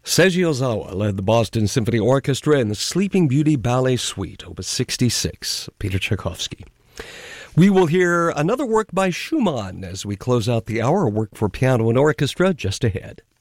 Seiji Ozawa led the Boston Symphony Orchestra in the Sleeping Beauty Ballet Suite, Opus 66, Peter Tchaikovsky. We will hear another work by Schumann as we close out the hour, a work for piano and orchestra just ahead.